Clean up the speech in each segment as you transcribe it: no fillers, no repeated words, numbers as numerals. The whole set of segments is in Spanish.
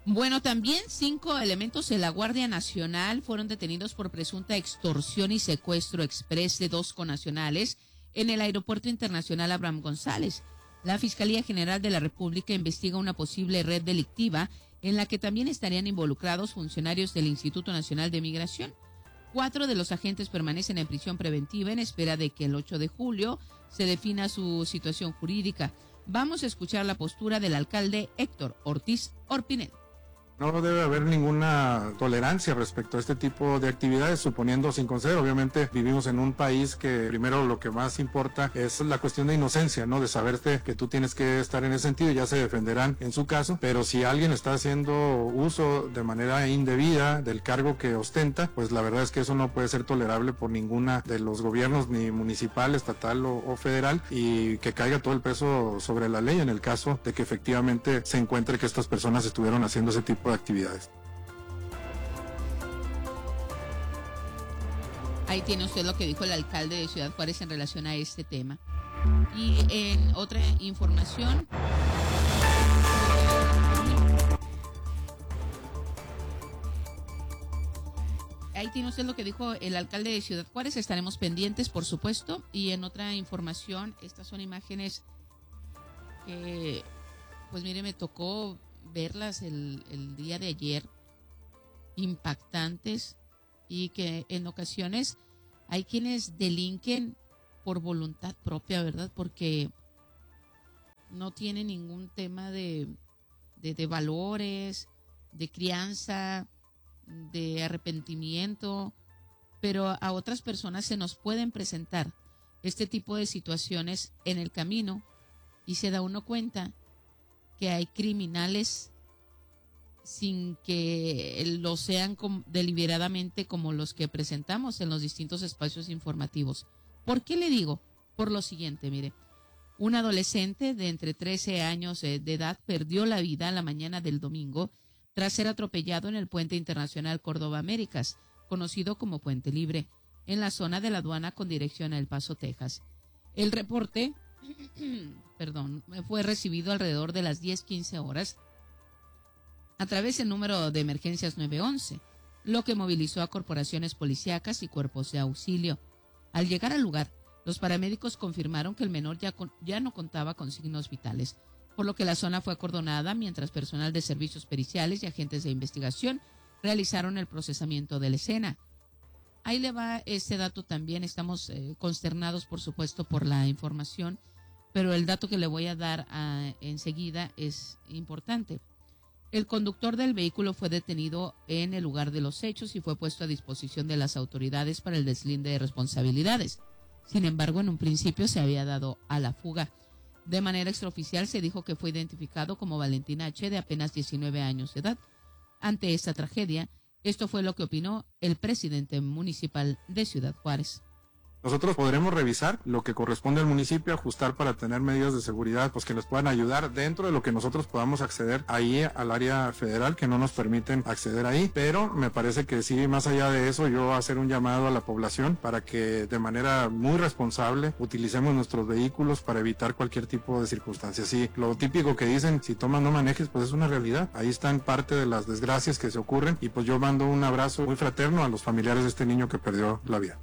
Bueno, también 5 elementos de la Guardia Nacional fueron detenidos por presunta extorsión y secuestro exprés de 2 connacionales en el Aeropuerto Internacional Abraham González. La Fiscalía General de la República investiga una posible red delictiva en la que también estarían involucrados funcionarios del Instituto Nacional de Migración. 4 de los agentes permanecen en prisión preventiva en espera de que el 8 de julio se defina su situación jurídica. Vamos a escuchar la postura del alcalde Héctor Ortiz Orpinel. No debe haber ninguna tolerancia respecto a este tipo de actividades, suponiendo sin conceder. Obviamente vivimos en un país que primero lo que más importa es la cuestión de inocencia, ¿no? De saberte que tú tienes que estar en ese sentido, ya se defenderán en su caso, pero si alguien está haciendo uso de manera indebida del cargo que ostenta, pues la verdad es que eso no puede ser tolerable por ninguna de los gobiernos, ni municipal, estatal o federal, y que caiga todo el peso sobre la ley en el caso de que efectivamente se encuentre que estas personas estuvieron haciendo ese tipo de actividades. Ahí tiene usted lo que dijo el alcalde de Ciudad Juárez en relación a este tema. Y en otra información, ahí tiene usted lo que dijo el alcalde de Ciudad Juárez. Estaremos pendientes, por supuesto. Y en otra información, estas son imágenes que, pues mire, me tocó verlas el día de ayer, impactantes, y que en ocasiones hay quienes delinquen por voluntad propia, ¿verdad? Porque no tienen ningún tema de valores, de crianza, de arrepentimiento, pero a otras personas se nos pueden presentar este tipo de situaciones en el camino y se da uno cuenta que hay criminales sin que lo sean deliberadamente como los que presentamos en los distintos espacios informativos. ¿Por qué le digo? Por lo siguiente, mire, un adolescente de entre 13 años de edad perdió la vida la mañana del domingo tras ser atropellado en el Puente Internacional Córdoba Américas, conocido como Puente Libre, en la zona de la aduana con dirección a El Paso, Texas. El reporte fue recibido alrededor de las 10:15 horas a través del número de emergencias 911, lo que movilizó a corporaciones policíacas y cuerpos de auxilio. Al llegar al lugar, los paramédicos confirmaron que el menor ya no contaba con signos vitales, por lo que la zona fue acordonada mientras personal de servicios periciales y agentes de investigación realizaron el procesamiento de la escena. Ahí le va este dato también. Estamos consternados, por supuesto, por la información, pero el dato que le voy a dar enseguida es importante. El conductor del vehículo fue detenido en el lugar de los hechos y fue puesto a disposición de las autoridades para el deslinde de responsabilidades. Sin embargo, en un principio se había dado a la fuga. De manera extraoficial se dijo que fue identificado como Valentín H., de apenas 19 años de edad. Ante esta tragedia, esto fue lo que opinó el presidente municipal de Ciudad Juárez. Nosotros podremos revisar lo que corresponde al municipio, ajustar para tener medidas de seguridad pues que nos puedan ayudar dentro de lo que nosotros podamos acceder ahí al área federal, que no nos permiten acceder ahí, pero me parece que sí, más allá de eso, yo hacer un llamado a la población para que de manera muy responsable utilicemos nuestros vehículos para evitar cualquier tipo de circunstancias. Sí, lo típico que dicen, si tomas no manejes, pues es una realidad. Ahí están parte de las desgracias que se ocurren y pues yo mando un abrazo muy fraterno a los familiares de este niño que perdió la vida.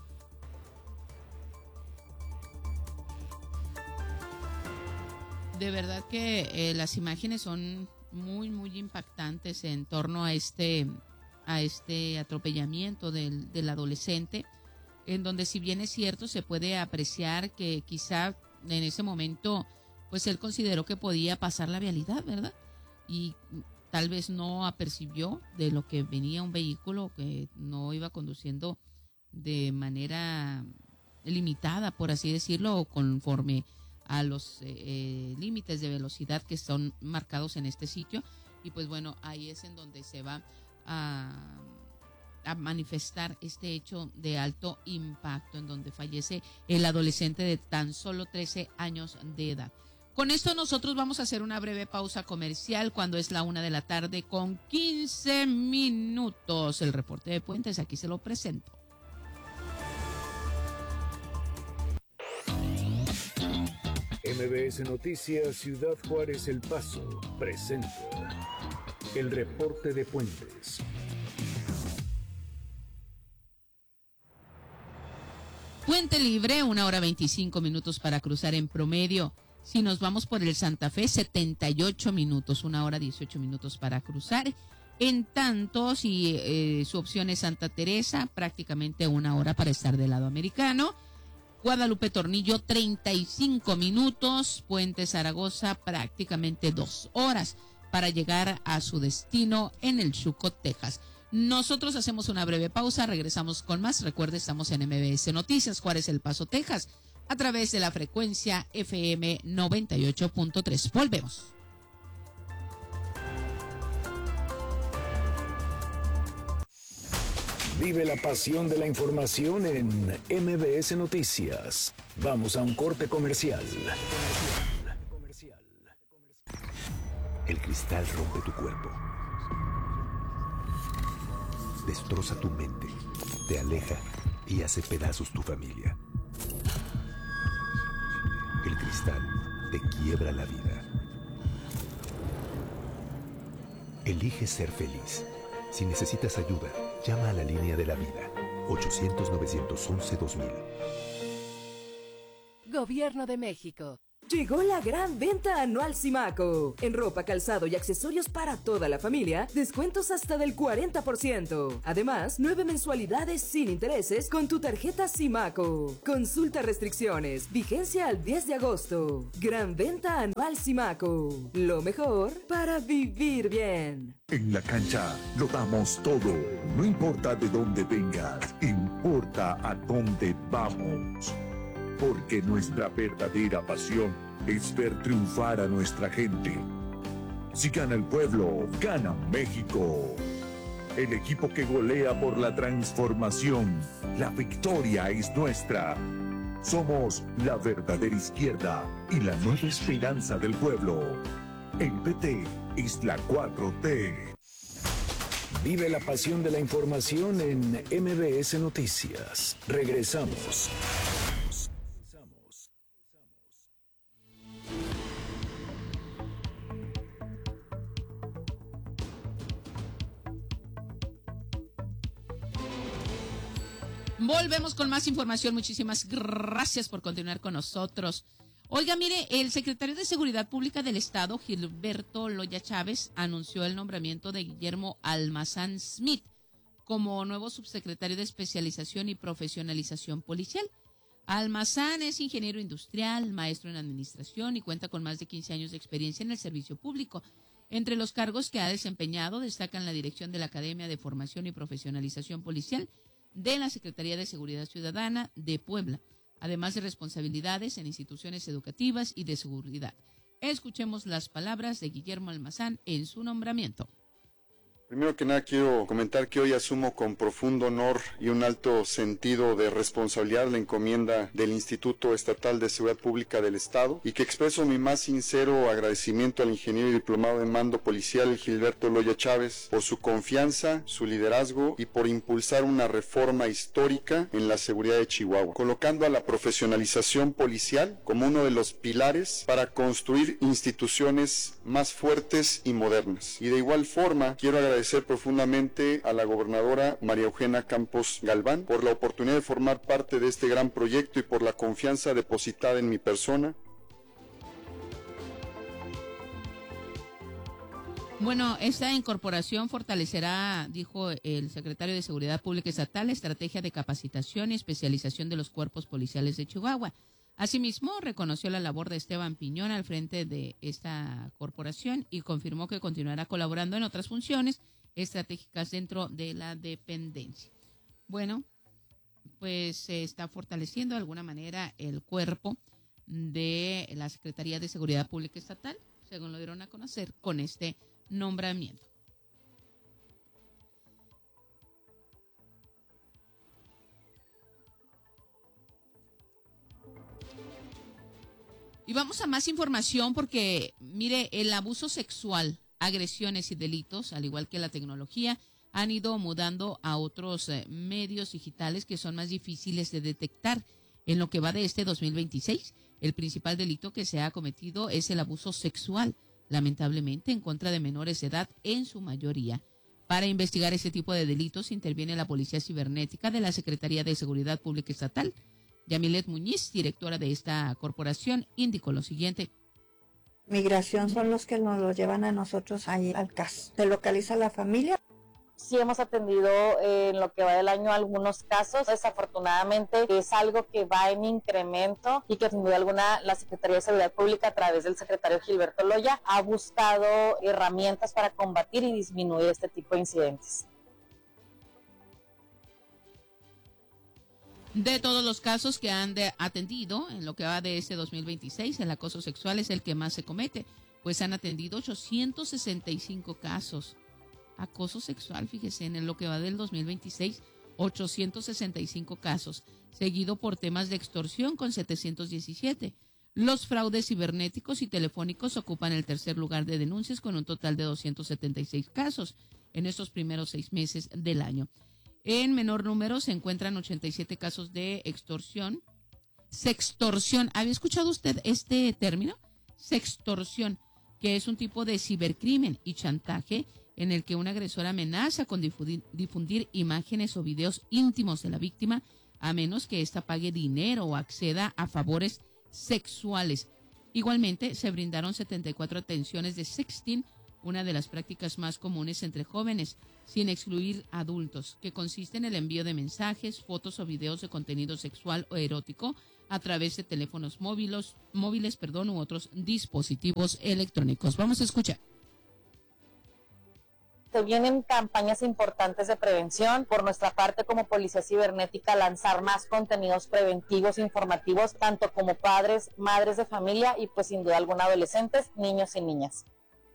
De verdad que las imágenes son muy, muy impactantes en torno a este atropellamiento del adolescente, en donde, si bien es cierto, se puede apreciar que quizá en ese momento pues él consideró que podía pasar la vialidad, ¿verdad? Y tal vez no apercibió de lo que venía un vehículo que no iba conduciendo de manera limitada, por así decirlo, o conforme a los límites de velocidad que son marcados en este sitio. Y pues bueno, ahí es en donde se va a manifestar este hecho de alto impacto, en donde fallece el adolescente de tan solo 13 años de edad. Con esto nosotros vamos a hacer una breve pausa comercial cuando es la 1:15 p.m. El reporte de Puentes, aquí se lo presento. MBS Noticias Ciudad Juárez El Paso presenta El reporte de Puentes. Puente Libre, 1 hora 25 minutos para cruzar en promedio. Si nos vamos por el Santa Fe, 78 minutos, 1 hora 18 minutos para cruzar. En tanto, si su opción es Santa Teresa, prácticamente 1 hora para estar del lado americano. Guadalupe Tornillo, 35 minutos. Puente Zaragoza, prácticamente 2 horas para llegar a su destino en El Chuco, Texas. Nosotros hacemos una breve pausa, regresamos con más. Recuerde, estamos en MBS Noticias, Juárez, El Paso, Texas, a través de la frecuencia FM 98.3. Volvemos. Vive la pasión de la información en MBS Noticias. Vamos a un corte comercial. El cristal rompe tu cuerpo. Destroza tu mente, te aleja y hace pedazos tu familia. El cristal te quiebra la vida. Elige ser feliz. Si necesitas ayuda, llama a la línea de la vida, 800-911-2000. Gobierno de México. Llegó la gran venta anual Simaco. En ropa, calzado y accesorios para toda la familia, descuentos hasta del 40%. Además, 9 mensualidades sin intereses con tu tarjeta Simaco. Consulta restricciones. Vigencia al 10 de agosto. Gran venta anual Simaco. Lo mejor para vivir bien. En la cancha lo damos todo. No importa de dónde vengas, importa a dónde vamos. Porque nuestra verdadera pasión es ver triunfar a nuestra gente. Si gana el pueblo, gana México. El equipo que golea por la transformación. La victoria es nuestra. Somos la verdadera izquierda y la nueva esperanza del pueblo. El PT es la 4T. Vive la pasión de la información en MBS Noticias. Regresamos. Volvemos con más información. Muchísimas gracias por continuar con nosotros. Oiga, mire, el secretario de Seguridad Pública del Estado, Gilberto Loya Chávez, anunció el nombramiento de Guillermo Almazán Smith como nuevo subsecretario de Especialización y Profesionalización Policial. Almazán es ingeniero industrial, maestro en administración y cuenta con más de 15 años de experiencia en el servicio público. Entre los cargos que ha desempeñado destacan la dirección de la Academia de Formación y Profesionalización Policial de la Secretaría de Seguridad Ciudadana de Puebla, además de responsabilidades en instituciones educativas y de seguridad. Escuchemos las palabras de Guillermo Almazán en su nombramiento. Primero que nada quiero comentar que hoy asumo con profundo honor y un alto sentido de responsabilidad la encomienda del Instituto Estatal de Seguridad Pública del Estado y que expreso mi más sincero agradecimiento al ingeniero y diplomado en mando policial Gilberto Loya Chávez por su confianza, su liderazgo y por impulsar una reforma histórica en la seguridad de Chihuahua, colocando a la profesionalización policial como uno de los pilares para construir instituciones más fuertes y modernas. Y de igual forma quiero agradecer profundamente a la gobernadora María Eugenia Campos Galván por la oportunidad de formar parte de este gran proyecto y por la confianza depositada en mi persona. Bueno, esta incorporación fortalecerá, dijo el secretario de Seguridad Pública Estatal, la estrategia de capacitación y especialización de los cuerpos policiales de Chihuahua. Asimismo, reconoció la labor de Esteban Piñón al frente de esta corporación y confirmó que continuará colaborando en otras funciones estratégicas dentro de la dependencia. Bueno, pues se está fortaleciendo de alguna manera el cuerpo de la Secretaría de Seguridad Pública Estatal, según lo dieron a conocer con este nombramiento. Y vamos a más información porque, mire, el abuso sexual, agresiones y delitos, al igual que la tecnología, han ido mudando a otros medios digitales que son más difíciles de detectar. En lo que va de este 2026, el principal delito que se ha cometido es el abuso sexual. lamentablemente en contra de menores de edad en su mayoría. Para investigar este tipo de delitos interviene la Policía Cibernética de la Secretaría de Seguridad Pública Estatal. Yamilet Muñiz, directora de esta corporación, indicó lo siguiente. Migración son los que nos lo llevan a nosotros ahí al caso. Se localiza la familia. Sí hemos atendido en lo que va del año algunos casos. Desafortunadamente es algo que va en incremento y que sin duda alguna la Secretaría de Seguridad Pública a través del secretario Gilberto Loya ha buscado herramientas para combatir y disminuir este tipo de incidentes. De todos los casos que han atendido en lo que va de este 2026, el acoso sexual es el que más se comete, pues han atendido 865 casos. Acoso sexual, fíjese, en lo que va del 2026, 865 casos, seguido por temas de extorsión con 717. Los fraudes cibernéticos y telefónicos ocupan el tercer lugar de denuncias con un total de 276 casos en estos primeros 6 meses del año. En menor número se encuentran 87 casos de extorsión. Sextorsión, ¿había escuchado usted este término? Sextorsión, que es un tipo de cibercrimen y chantaje en el que un agresor amenaza con difundir imágenes o videos íntimos de la víctima a menos que ésta pague dinero o acceda a favores sexuales. Igualmente, se brindaron 74 atenciones de sexting, una de las prácticas más comunes entre jóvenes, sin excluir adultos, que consiste en el envío de mensajes, fotos o videos de contenido sexual o erótico a través de teléfonos móviles, u otros dispositivos electrónicos. Vamos a escuchar. Se vienen campañas importantes de prevención. Por nuestra parte, como Policía Cibernética, lanzar más contenidos preventivos, informativos, tanto como padres, madres de familia y pues sin duda alguna adolescentes, niños y niñas.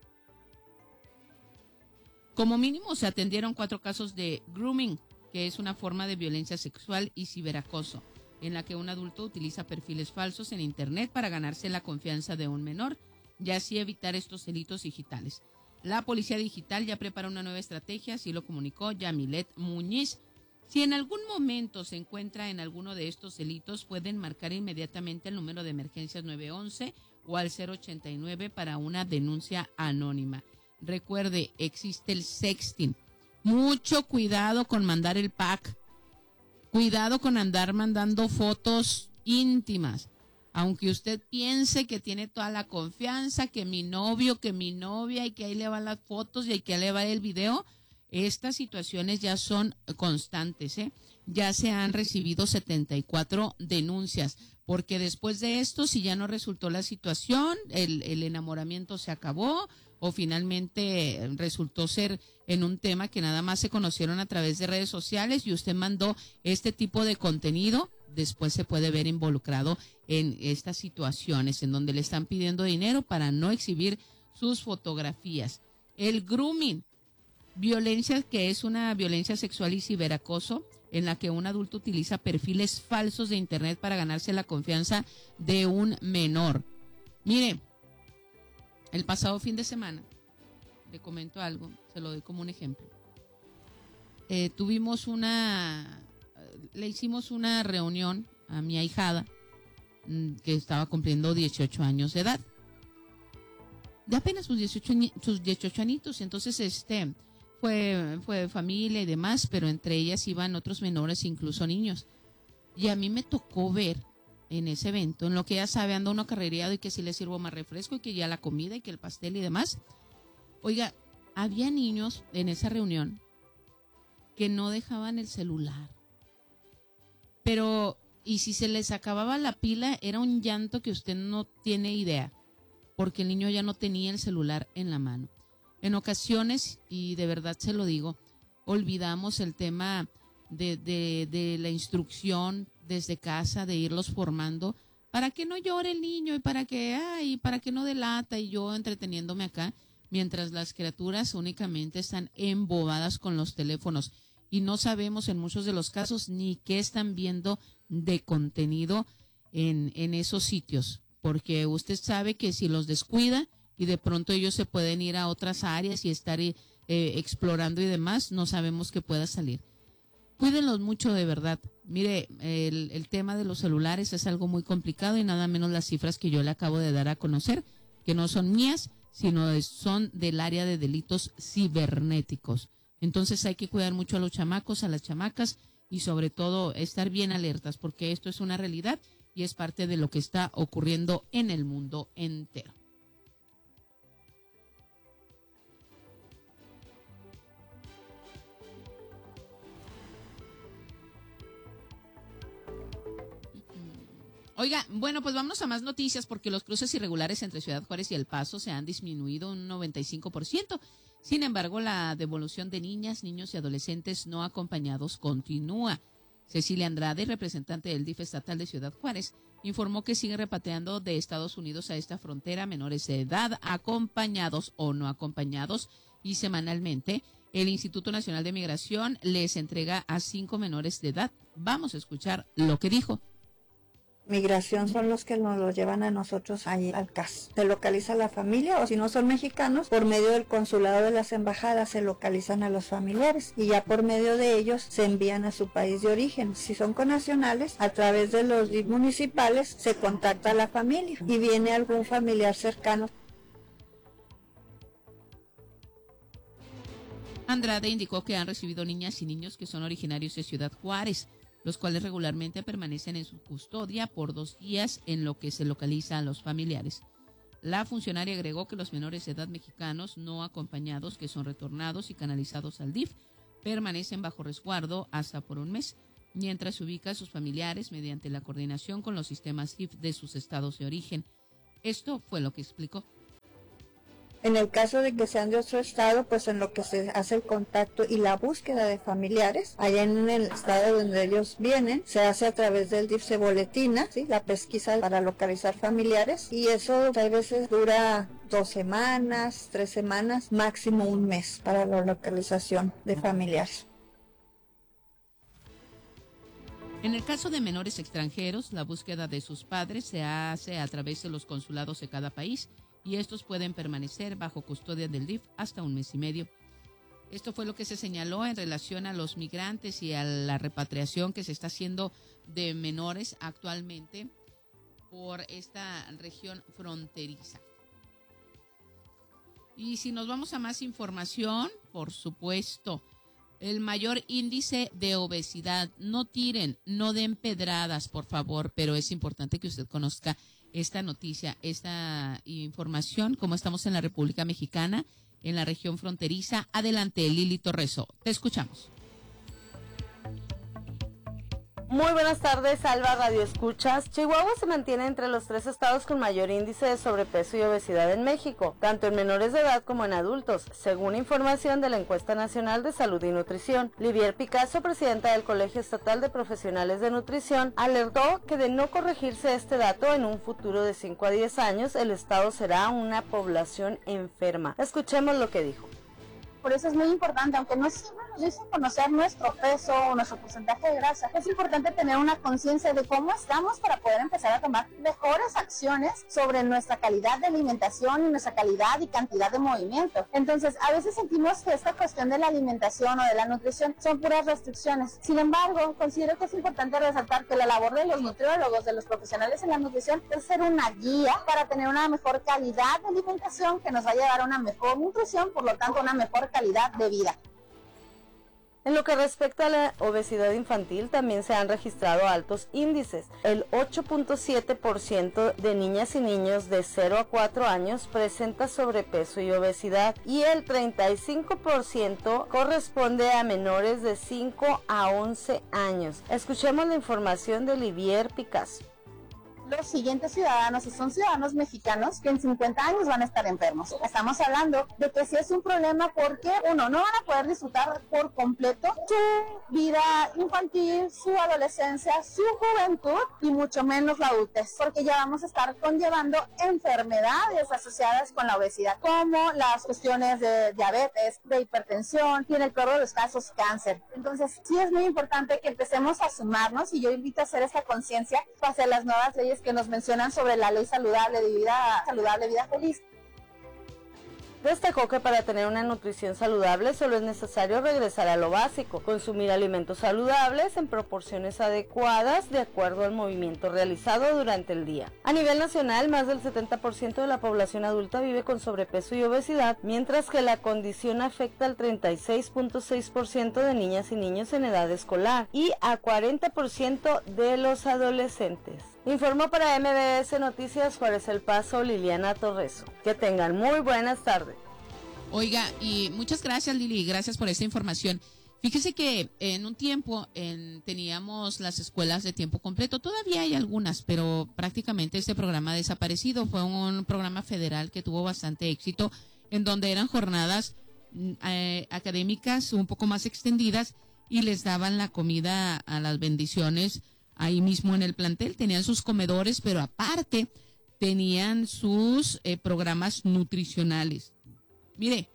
Como mínimo se atendieron 4 casos de grooming, que es una forma de violencia sexual y ciberacoso, en la que un adulto utiliza perfiles falsos en Internet para ganarse la confianza de un menor y así evitar estos delitos digitales. La Policía Digital ya prepara una nueva estrategia, así lo comunicó Yamilet Muñiz. Si en algún momento se encuentra en alguno de estos delitos, pueden marcar inmediatamente el número de emergencias 911 o al 089 para una denuncia anónima. Recuerde, existe el sexting. Mucho cuidado con mandar el pack. Cuidado con andar mandando fotos íntimas. Aunque usted piense que tiene toda la confianza, que mi novio, que mi novia, y que ahí le van las fotos y que ahí le va el video, estas situaciones ya son constantes, ¿eh? Ya se han recibido 74 denuncias, porque después de esto, si ya no resultó la situación, el enamoramiento se acabó, o finalmente resultó ser en un tema que nada más se conocieron a través de redes sociales y usted mandó este tipo de contenido, después se puede ver involucrado en estas situaciones en donde le están pidiendo dinero para no exhibir sus fotografías. El grooming, violencia que es una violencia sexual y ciberacoso en la que un adulto utiliza perfiles falsos de Internet para ganarse la confianza de un menor. Mire, el pasado fin de semana, le comento algo, se lo doy como un ejemplo. Le hicimos una reunión a mi ahijada, que estaba cumpliendo 18 años de edad. De apenas sus 18 añitos, entonces fue familia y demás, pero entre ellas iban otros menores, incluso niños. Y a mí me tocó ver en ese evento, en lo que ya sabe, anda uno carrereado y que si le sirvo más refresco y que ya la comida y que el pastel y demás. Oiga, había niños en esa reunión que no dejaban el celular. Pero, y si se les acababa la pila, era un llanto que usted no tiene idea, porque el niño ya no tenía el celular en la mano. En ocasiones, y de verdad se lo digo, olvidamos el tema de la instrucción desde casa, de irlos formando, para que no llore el niño y para que no delata, y yo entreteniéndome acá, mientras las criaturas únicamente están embobadas con los teléfonos y no sabemos en muchos de los casos ni qué están viendo de contenido en esos sitios, porque usted sabe que si los descuida y de pronto ellos se pueden ir a otras áreas y estar explorando y demás, no sabemos qué pueda salir. Cuídenlos mucho, de verdad. Mire, el tema de los celulares es algo muy complicado y nada menos las cifras que yo le acabo de dar a conocer, que no son mías, sino son del área de delitos cibernéticos. Entonces hay que cuidar mucho a los chamacos, a las chamacas y sobre todo estar bien alertas porque esto es una realidad y es parte de lo que está ocurriendo en el mundo entero. Oiga, bueno, pues vámonos a más noticias porque los cruces irregulares entre Ciudad Juárez y El Paso se han disminuido un 95%. Sin embargo, la devolución de niñas, niños y adolescentes no acompañados continúa. Cecilia Andrade, representante del DIF estatal de Ciudad Juárez, informó que sigue repatriando de Estados Unidos a esta frontera menores de edad, acompañados o no acompañados, y semanalmente el Instituto Nacional de Migración les entrega a 5 menores de edad. Vamos a escuchar lo que dijo. Migración son los que nos lo llevan a nosotros ahí al CAS. Se localiza la familia o si no son mexicanos, por medio del consulado de las embajadas se localizan a los familiares y ya por medio de ellos se envían a su país de origen. Si son connacionales, a través de los DIF municipales se contacta a la familia y viene algún familiar cercano. Andrade indicó que han recibido niñas y niños que son originarios de Ciudad Juárez, los cuales regularmente permanecen en su custodia por 2 días en lo que se localiza a los familiares. La funcionaria agregó que los menores de edad mexicanos no acompañados que son retornados y canalizados al DIF permanecen bajo resguardo hasta por 1 mes, mientras se ubica a sus familiares mediante la coordinación con los sistemas DIF de sus estados de origen. Esto fue lo que explicó. En el caso de que sean de otro estado, pues en lo que se hace el contacto y la búsqueda de familiares, allá en el estado donde ellos vienen, se hace a través del DIF, se boletina, ¿sí?, la pesquisa para localizar familiares, y eso a veces dura 2 semanas, 3 semanas, máximo 1 mes para la localización de familiares. En el caso de menores extranjeros, la búsqueda de sus padres se hace a través de los consulados de cada país, y estos pueden permanecer bajo custodia del DIF hasta 1 mes y medio. Esto fue lo que se señaló en relación a los migrantes y a la repatriación que se está haciendo de menores actualmente por esta región fronteriza. Y si nos vamos a más información, por supuesto, el mayor índice de obesidad. No tiren, no den pedradas, por favor, pero es importante que usted conozca esta noticia, esta información, como estamos en la República Mexicana, en la región fronteriza. Adelante, Lili Torreso, te escuchamos. Muy buenas tardes, Alba Radio Escuchas. Chihuahua se mantiene entre los 3 estados con mayor índice de sobrepeso y obesidad en México, tanto en menores de edad como en adultos, según información de la Encuesta Nacional de Salud y Nutrición. Livier Picasso, presidenta del Colegio Estatal de Profesionales de Nutrición, alertó que de no corregirse este dato, en un futuro de 5 a 10 años, el estado será una población enferma. Escuchemos lo que dijo. Por eso es muy importante, aunque no siempre nos dicen conocer nuestro peso o nuestro porcentaje de grasa, es importante tener una conciencia de cómo estamos para poder empezar a tomar mejores acciones sobre nuestra calidad de alimentación y nuestra calidad y cantidad de movimiento. Entonces, a veces sentimos que esta cuestión de la alimentación o de la nutrición son puras restricciones. Sin embargo, considero que es importante resaltar que la labor de los nutriólogos, de los profesionales en la nutrición, es ser una guía para tener una mejor calidad de alimentación que nos va a llevar a una mejor nutrición, por lo tanto, una mejor calidad de vida. En lo que respecta a la obesidad infantil, también se han registrado altos índices. El 8.7% de niñas y niños de 0 a 4 años presenta sobrepeso y obesidad, y el 35% corresponde a menores de 5 a 11 años. Escuchemos la información de Livier Picasso. Los siguientes ciudadanos son ciudadanos mexicanos que en 50 años van a estar enfermos. Estamos hablando de que sí es un problema porque, uno, no van a poder disfrutar por completo su vida infantil, su adolescencia, su juventud y mucho menos la adultez, porque ya vamos a estar conllevando enfermedades asociadas con la obesidad, como las cuestiones de diabetes, de hipertensión y en el peor de los casos cáncer. Entonces sí es muy importante que empecemos a sumarnos, y yo invito a hacer esta conciencia hacia las nuevas leyes que nos mencionan sobre la ley saludable de vida feliz. Destacó que para tener una nutrición saludable solo es necesario regresar a lo básico, consumir alimentos saludables en proporciones adecuadas de acuerdo al movimiento realizado durante el día. A nivel nacional, más del 70% de la población adulta vive con sobrepeso y obesidad, mientras que la condición afecta al 36.6% de niñas y niños en edad escolar y a 40% de los adolescentes. Informó para MBS Noticias Juárez El Paso, Liliana Torreso. Que tengan muy buenas tardes. Oiga, y muchas gracias, Lili, gracias por esta información. Fíjese que en un tiempo teníamos las escuelas de tiempo completo, todavía hay algunas, pero prácticamente este programa ha desaparecido. Fue un programa federal que tuvo bastante éxito, en donde eran jornadas académicas un poco más extendidas y les daban la comida a las bendiciones ahí mismo en el plantel. Tenían sus comedores, pero aparte tenían sus programas nutricionales. Mire,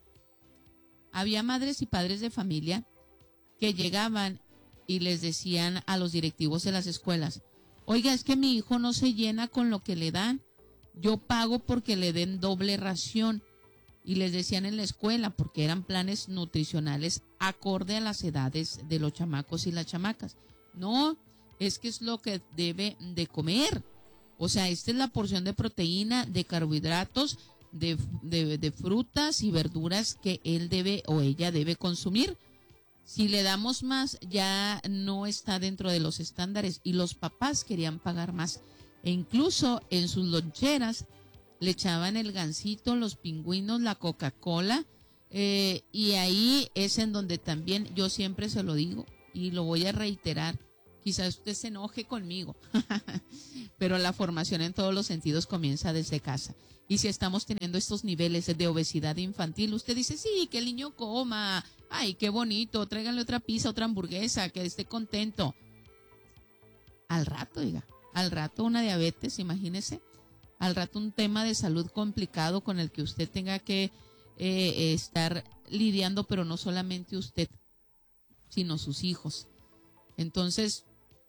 había madres y padres de familia que llegaban y les decían a los directivos de las escuelas: oiga, es que mi hijo no se llena con lo que le dan, yo pago porque le den doble ración. Y les decían en la escuela, porque eran planes nutricionales acorde a las edades de los chamacos y las chamacas. No, es que es lo que debe de comer. O sea, esta es la porción de proteína, de carbohidratos, de frutas y verduras que él debe o ella debe consumir. Si le damos más, ya no está dentro de los estándares, y los papás querían pagar más. E incluso en sus loncheras le echaban el gansito, los pingüinos, la Coca-Cola, y ahí es en donde también yo siempre se lo digo y lo voy a reiterar. Quizás usted se enoje conmigo, pero la formación en todos los sentidos comienza desde casa. Y si estamos teniendo estos niveles de obesidad infantil, usted dice, sí, que el niño coma, ay, qué bonito, tráiganle otra pizza, otra hamburguesa, que esté contento. Al rato, al rato una diabetes, imagínese, al rato un tema de salud complicado con el que usted tenga que estar lidiando, pero no solamente usted, sino sus hijos. Entonces,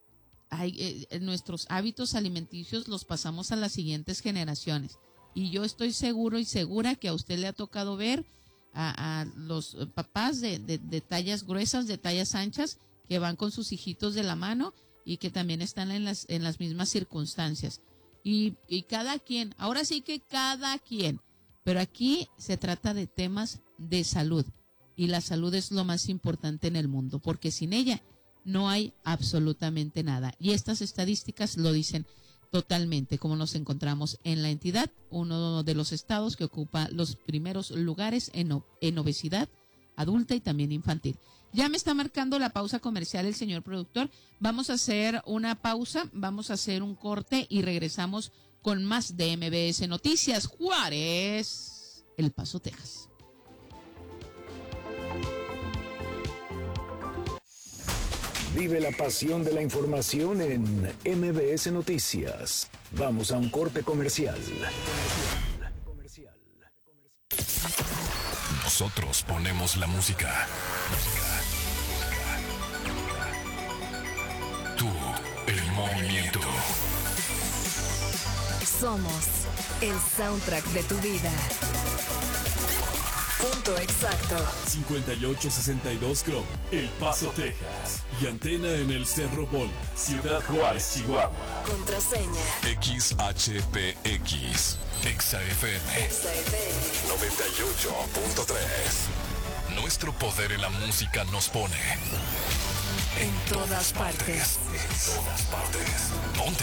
nuestros hábitos alimenticios los pasamos a las siguientes generaciones. Y yo estoy seguro y segura que a usted le ha tocado ver a los papás de tallas gruesas, de tallas anchas, que van con sus hijitos de la mano y que también están en las mismas circunstancias. Y cada quien, ahora sí que cada quien, pero aquí se trata de temas de salud. Y la salud es lo más importante en el mundo, porque sin ella no hay absolutamente nada. Y estas estadísticas lo dicen totalmente, como nos encontramos en la entidad, uno de los estados que ocupa los primeros lugares en obesidad adulta y también infantil. Ya me está marcando la pausa comercial el señor productor. Vamos a hacer una pausa, vamos a hacer un corte y regresamos con más de MBS Noticias Juárez, El Paso, Texas. Vive la pasión de la información en MBS Noticias. Vamos a un corte comercial. Nosotros ponemos la música. Tú, el movimiento. Somos el soundtrack de tu vida. Punto exacto. 5862 Club, El Paso, Texas. Y antena en el Cerro Bola, Ciudad Juárez, Chihuahua. Contraseña XHPX, XFM 98.3. Nuestro poder en la música nos pone en todas partes. En todas partes. Ponte.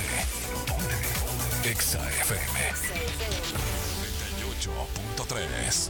XFM 98.3.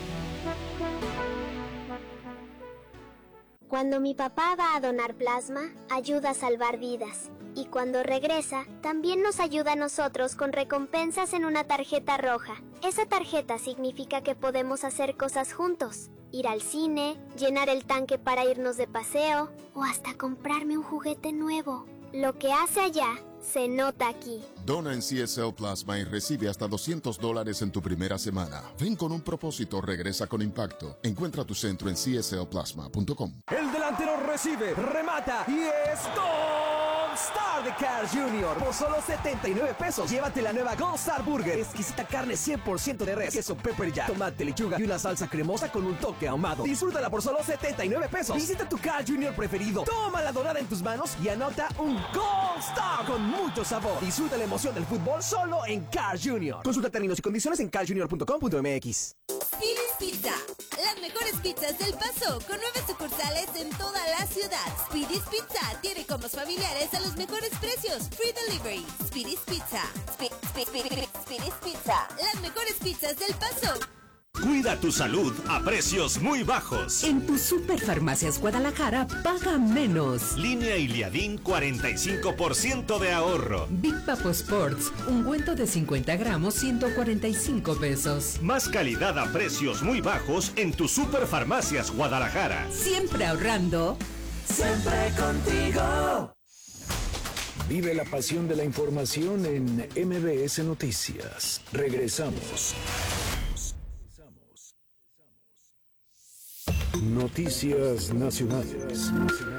Cuando mi papá va a donar plasma, ayuda a salvar vidas. Y cuando regresa, también nos ayuda a nosotros con recompensas en una tarjeta roja. Esa tarjeta significa que podemos hacer cosas juntos. Ir al cine, llenar el tanque para irnos de paseo, o hasta comprarme un juguete nuevo. Lo que hace allá, se nota aquí. Dona en CSL Plasma y recibe hasta $200 en tu primera semana. Ven con un propósito, regresa con impacto. Encuentra tu centro en cslplasma.com. El delantero recibe, remata y es ¡gol! Star de Carl's Jr. Por solo 79 pesos, llévate la nueva Gold Star Burger. Exquisita carne 100% de res, queso pepper jack, tomate, lechuga y una salsa cremosa con un toque ahumado. Disfrútala por solo 79 pesos. Visita tu Carl's Jr. preferido. Toma la dorada en tus manos y anota un Gold Star con mucho sabor. Disfruta la emoción del fútbol solo en Carl's Jr. Consulta términos y condiciones en carlsjr.com.mx. Speedy's Pizza, las mejores pizzas del Paso, con 9 sucursales en toda la ciudad. Speedy's Pizza tiene combos familiares a los mejores precios. Free delivery. Speedy's Pizza. Speedy's Pizza, las mejores pizzas del Paso. Cuida tu salud a precios muy bajos. En tu Superfarmacias Guadalajara, paga menos. Línea Iliadín, 45% de ahorro. Big Papo Sports, ungüento de 50 gramos, 145 pesos. Más calidad a precios muy bajos en tu Superfarmacias Guadalajara. Siempre ahorrando. Siempre contigo. Vive la pasión de la información en MBS Noticias. Regresamos. Noticias Nacionales.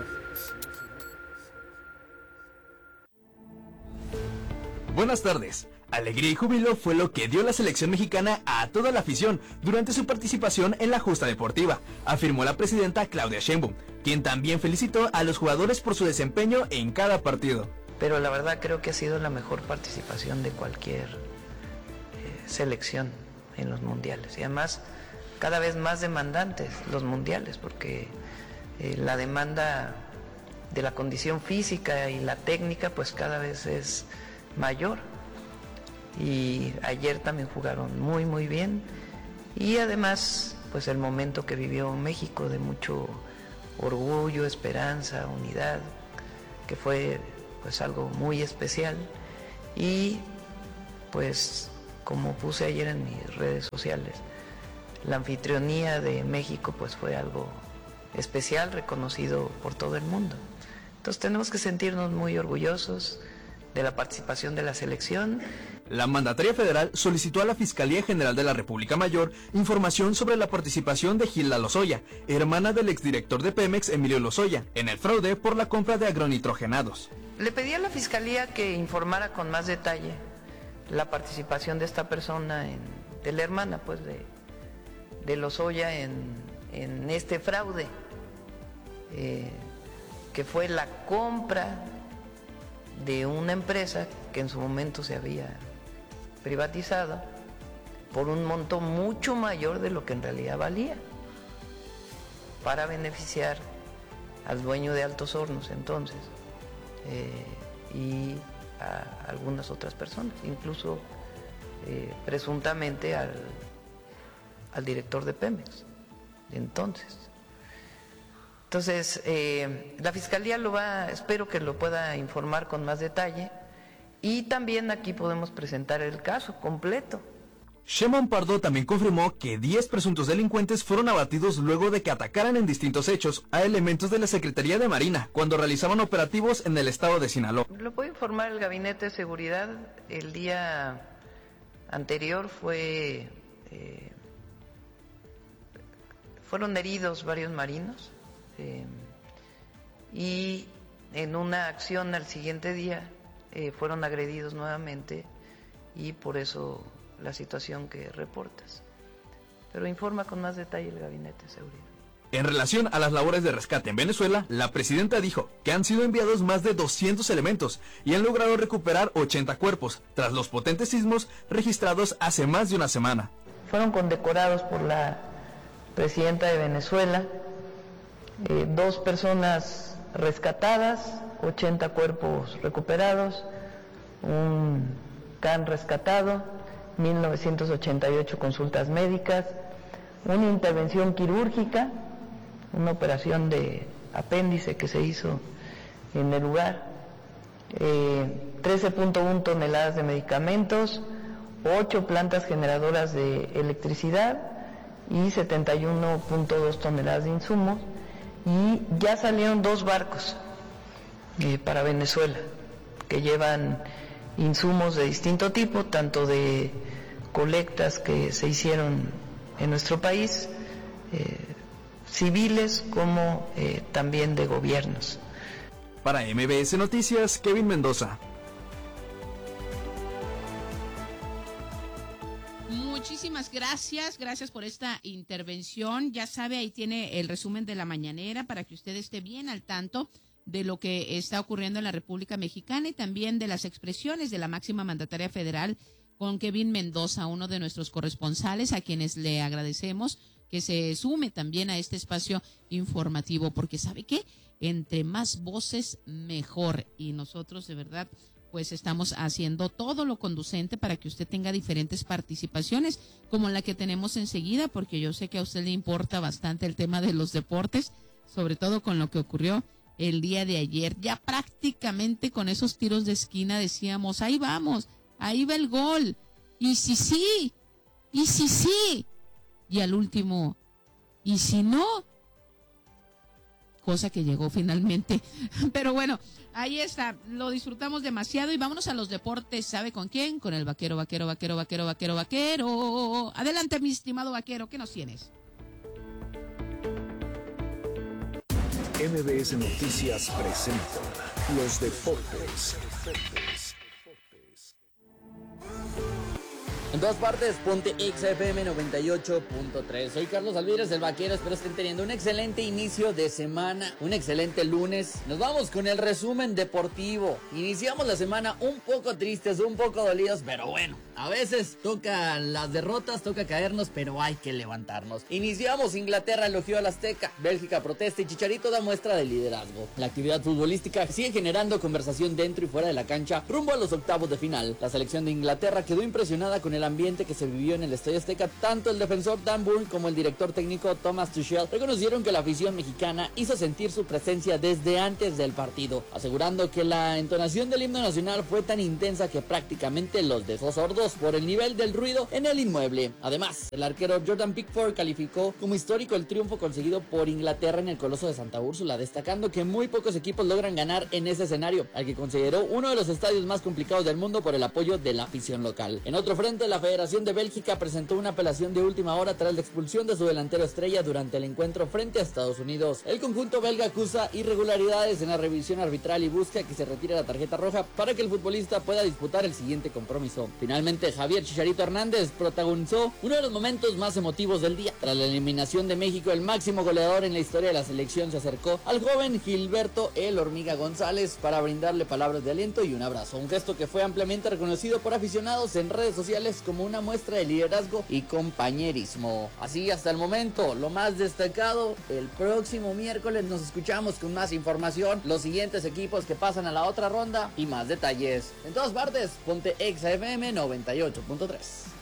Buenas tardes. Alegría y júbilo fue lo que dio la selección mexicana a toda la afición durante su participación en la justa deportiva, afirmó la presidenta Claudia Sheinbaum, quien también felicitó a los jugadores por su desempeño en cada partido. Pero la verdad creo que ha sido la mejor participación de cualquier selección en los mundiales. Y además, cada vez más demandantes los mundiales, porque la demanda de la condición física y la técnica pues cada vez es mayor. Y ayer también jugaron muy bien, y además pues el momento que vivió México de mucho orgullo, esperanza, unidad, que fue pues algo muy especial. Y pues como puse ayer en mis redes sociales, la anfitrionía de México pues fue algo especial, reconocido por todo el mundo. Entonces tenemos que sentirnos muy orgullosos de la participación de la selección. La mandataria federal solicitó a la Fiscalía General de la República Mayor información sobre la participación de Gilda Lozoya, hermana del exdirector de Pemex, Emilio Lozoya, en el fraude por la compra de agronitrogenados. Le pedí a la Fiscalía que informara con más detalle la participación de esta persona, de la hermana pues de Lozoya en este fraude, que fue la compra de una empresa que en su momento se había privatizado por un monto mucho mayor de lo que en realidad valía, para beneficiar al dueño de Altos Hornos entonces, y a algunas otras personas, incluso presuntamente al director de Pemex de entonces. Entonces, la Fiscalía espero que lo pueda informar con más detalle, y también aquí podemos presentar el caso completo. Sheinbaum Pardo también confirmó que 10 presuntos delincuentes fueron abatidos luego de que atacaran en distintos hechos a elementos de la Secretaría de Marina cuando realizaban operativos en el estado de Sinaloa. Lo puede informar el Gabinete de Seguridad. El día anterior fueron heridos varios marinos, y en una acción al siguiente día fueron agredidos nuevamente, y por eso la situación que reportas. Pero informa con más detalle el Gabinete de Seguridad. En relación a las labores de rescate en Venezuela, la presidenta dijo que han sido enviados más de 200 elementos y han logrado recuperar 80 cuerpos tras los potentes sismos registrados hace más de una semana. Fueron condecorados por la presidenta de Venezuela, 2 personas rescatadas, 80 cuerpos recuperados, un can rescatado, 1988 consultas médicas, una intervención quirúrgica, una operación de apéndice que se hizo en el lugar, 13.1 toneladas de medicamentos, 8 plantas generadoras de electricidad y 71.2 toneladas de insumos, y ya salieron 2 barcos para Venezuela que llevan insumos de distinto tipo, tanto de colectas que se hicieron en nuestro país, civiles como también de gobiernos. Para MBS Noticias, Kevin Mendoza. Muchísimas gracias por esta intervención. Ya sabe, ahí tiene el resumen de la mañanera para que usted esté bien al tanto de lo que está ocurriendo en la República Mexicana y también de las expresiones de la máxima mandataria federal con Kevin Mendoza, uno de nuestros corresponsales, a quienes le agradecemos que se sume también a este espacio informativo, porque ¿sabe qué? Entre más voces, mejor. Y nosotros, de verdad, pues estamos haciendo todo lo conducente para que usted tenga diferentes participaciones, como la que tenemos enseguida, porque yo sé que a usted le importa bastante el tema de los deportes, sobre todo con lo que ocurrió el día de ayer. Ya prácticamente con esos tiros de esquina decíamos, ahí vamos, ahí va el gol, y si sí, y al último, y si no, cosa que llegó finalmente. Pero bueno, ahí está, lo disfrutamos demasiado y vámonos a los deportes. ¿Sabe con quién? Con el vaquero. Adelante, mi estimado vaquero, ¿qué nos tienes? MBS Noticias presenta los deportes. En todas partes, ponte XFM 98.3. Soy Carlos Alvídez, el vaquero. Espero estén teniendo un excelente inicio de semana, un excelente lunes. Nos vamos con el resumen deportivo. Iniciamos la semana un poco tristes, un poco dolidos, pero bueno, a veces toca las derrotas, toca caernos, pero hay que levantarnos. Iniciamos, Inglaterra elogió al Azteca, Bélgica protesta y Chicharito da muestra de liderazgo. La actividad futbolística sigue generando conversación dentro y fuera de la cancha rumbo a los octavos de final. La selección de Inglaterra quedó impresionada con el ambiente que se vivió en el Estadio Azteca. Tanto el defensor Dan Burn como el director técnico Thomas Tuchel reconocieron que la afición mexicana hizo sentir su presencia desde antes del partido, asegurando que la entonación del himno nacional fue tan intensa que prácticamente los dejó sordos por el nivel del ruido en el inmueble. Además, el arquero Jordan Pickford calificó como histórico el triunfo conseguido por Inglaterra en el Coloso de Santa Úrsula, destacando que muy pocos equipos logran ganar en ese escenario, al que consideró uno de los estadios más complicados del mundo por el apoyo de la afición local. En otro frente, la Federación de Bélgica presentó una apelación de última hora tras la expulsión de su delantero estrella durante el encuentro frente a Estados Unidos. El conjunto belga acusa irregularidades en la revisión arbitral y busca que se retire la tarjeta roja para que el futbolista pueda disputar el siguiente compromiso. Finalmente, Javier Chicharito Hernández protagonizó uno de los momentos más emotivos del día. Tras la eliminación de México, el máximo goleador en la historia de la selección se acercó al joven Gilberto El Hormiga González para brindarle palabras de aliento y un abrazo. Un gesto que fue ampliamente reconocido por aficionados en redes sociales como una muestra de liderazgo y compañerismo. Así hasta el momento, lo más destacado. El próximo miércoles nos escuchamos con más información, los siguientes equipos que pasan a la otra ronda y más detalles. En todas partes, ponte XFM 98.3.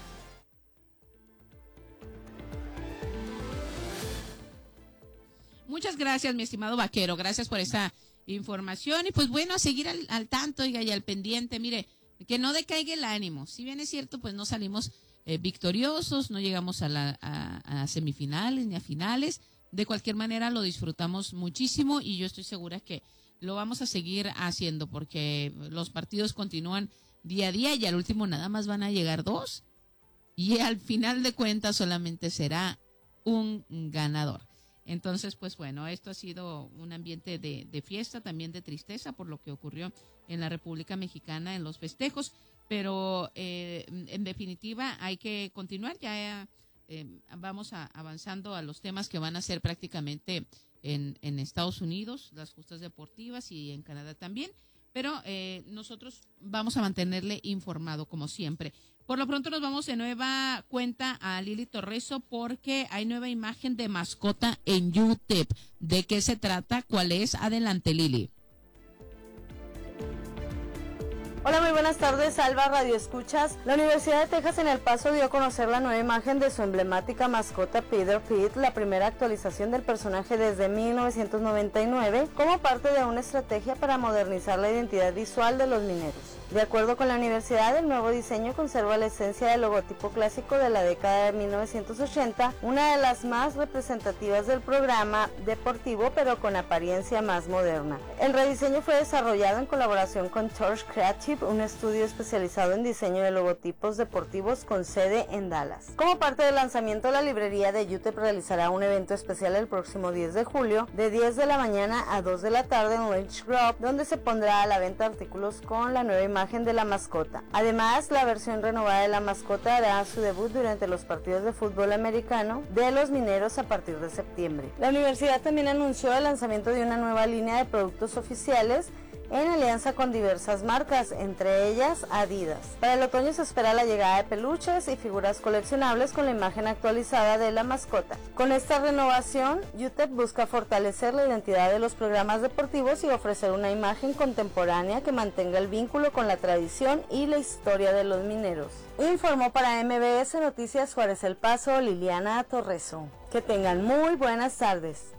Muchas gracias, mi estimado vaquero. Gracias por esa información. Y pues bueno, a seguir al tanto, oiga, y al pendiente. Mire, que no decaiga el ánimo. Si bien es cierto, pues no salimos victoriosos, no llegamos a semifinales ni a finales. De cualquier manera lo disfrutamos muchísimo y yo estoy segura que lo vamos a seguir haciendo porque los partidos continúan día a día y al último nada más van a llegar 2 y al final de cuentas solamente será un ganador. Entonces, pues bueno, esto ha sido un ambiente de fiesta, también de tristeza por lo que ocurrió en la República Mexicana en los festejos, pero en definitiva hay que continuar, ya vamos avanzando a los temas que van a ser prácticamente en Estados Unidos, las justas deportivas y en Canadá también, pero nosotros vamos a mantenerle informado como siempre. Por lo pronto nos vamos de nueva cuenta a Lili Torreso porque hay nueva imagen de mascota en YouTube. ¿De qué se trata? ¿Cuál es? Adelante, Lili. Hola, muy buenas tardes, Alba Radio Escuchas. La Universidad de Texas en El Paso dio a conocer la nueva imagen de su emblemática mascota Peter Pete, la primera actualización del personaje desde 1999, como parte de una estrategia para modernizar la identidad visual de los mineros. De acuerdo con la universidad, el nuevo diseño conserva la esencia del logotipo clásico de la década de 1980, una de las más representativas del programa deportivo, pero con apariencia más moderna. El rediseño fue desarrollado en colaboración con Torch Creative, un estudio especializado en diseño de logotipos deportivos con sede en Dallas. Como parte del lanzamiento, la librería de UTEP realizará un evento especial el próximo 10 de julio, de 10 de la mañana a 2 de la tarde en Lynch Grove, donde se pondrá a la venta artículos con la nueva imagen de la mascota. Además, la versión renovada de la mascota hará su debut durante los partidos de fútbol americano de los Mineros a partir de septiembre. La universidad también anunció el lanzamiento de una nueva línea de productos oficiales en alianza con diversas marcas, entre ellas Adidas. Para el otoño se espera la llegada de peluches y figuras coleccionables con la imagen actualizada de la mascota. Con esta renovación, UTEP busca fortalecer la identidad de los programas deportivos y ofrecer una imagen contemporánea que mantenga el vínculo con la tradición y la historia de los mineros. Informó para MBS Noticias Juárez El Paso, Liliana Torreso. Que tengan muy buenas tardes.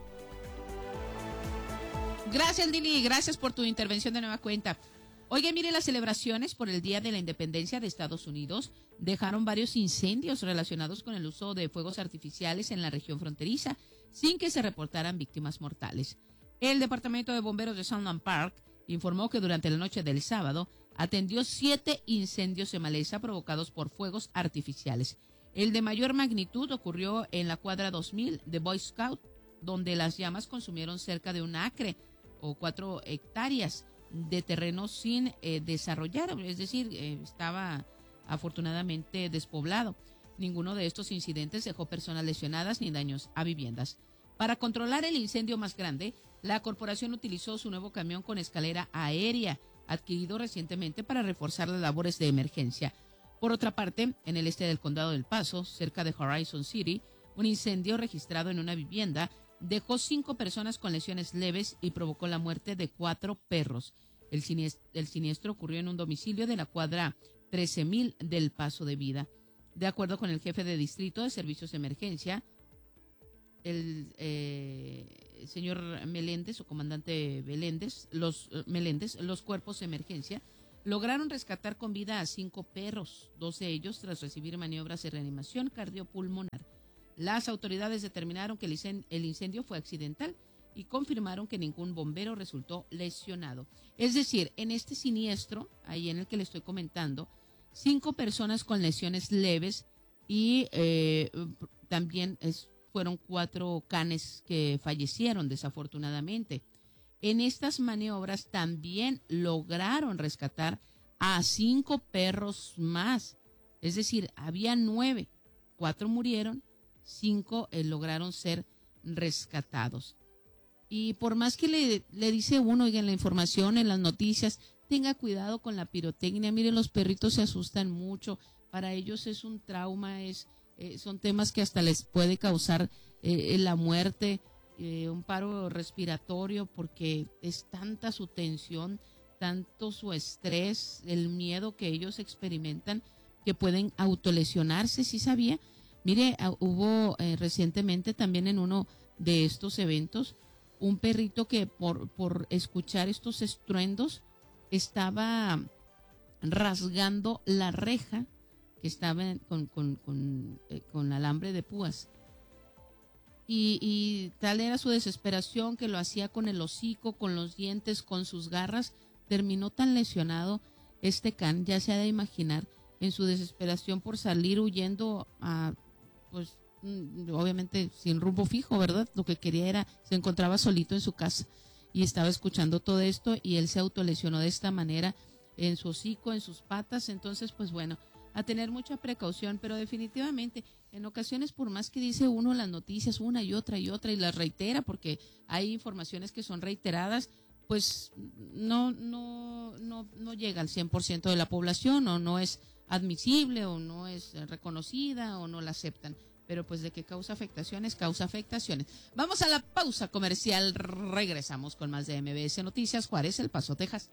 Gracias, Lili, gracias por tu intervención de nueva cuenta. Oye, mire, las celebraciones por el Día de la Independencia de Estados Unidos dejaron varios incendios relacionados con el uso de fuegos artificiales en la región fronteriza, sin que se reportaran víctimas mortales. El Departamento de Bomberos de Sunland Park informó que durante la noche del sábado atendió 7 incendios de maleza provocados por fuegos artificiales. El de mayor magnitud ocurrió en la cuadra 2000 de Boy Scout, donde las llamas consumieron cerca de un acre o 4 hectáreas de terreno sin desarrollar, es decir, estaba afortunadamente despoblado. Ninguno de estos incidentes dejó personas lesionadas ni daños a viviendas. Para controlar el incendio más grande, la corporación utilizó su nuevo camión con escalera aérea, adquirido recientemente para reforzar las labores de emergencia. Por otra parte, en el este del condado del Paso, cerca de Horizon City, un incendio registrado en una vivienda dejó 5 personas con lesiones leves y provocó la muerte de 4 perros. El siniestro ocurrió en un domicilio de la cuadra 13,000 del Paso de Vida. De acuerdo con el jefe de distrito de servicios de emergencia, el señor Meléndez o comandante Meléndez, los cuerpos de emergencia lograron rescatar con vida a 5 perros, 2 de ellos tras recibir maniobras de reanimación cardiopulmonar. Las autoridades determinaron que el incendio fue accidental y confirmaron que ningún bombero resultó lesionado. Es decir, en este siniestro, ahí en el que le estoy comentando, 5 personas con lesiones leves y también fueron 4 canes que fallecieron desafortunadamente. En estas maniobras también lograron rescatar a 5 perros más. Es decir, había 9, 4 murieron, 5 lograron ser rescatados. Y por más que le dice uno, oiga, en la información, en las noticias, tenga cuidado con la pirotecnia. Miren, los perritos se asustan mucho. Para ellos es un trauma, son temas que hasta les puede causar la muerte, un paro respiratorio, porque es tanta su tensión, tanto su estrés, el miedo que ellos experimentan, que pueden autolesionarse. ¿Sí sabía? Mire, hubo recientemente también en uno de estos eventos un perrito que por escuchar estos estruendos estaba rasgando la reja que estaba con alambre de púas. Y tal era su desesperación que lo hacía con el hocico, con los dientes, con sus garras. Terminó tan lesionado este can, ya se ha de imaginar, en su desesperación por salir huyendo pues obviamente sin rumbo fijo, ¿verdad? Lo que quería se encontraba solito en su casa y estaba escuchando todo esto y él se autolesionó de esta manera en su hocico, en sus patas. Entonces, pues bueno, a tener mucha precaución, pero definitivamente en ocasiones, por más que dice uno las noticias una y otra y las reitera, porque hay informaciones que son reiteradas, pues no llega al 100% de la población, o no es admisible, o no es reconocida, o no la aceptan. Pero pues de que causa afectaciones, causa afectaciones. Vamos a la pausa comercial, regresamos con más de MBS Noticias, Juárez, El Paso, Texas.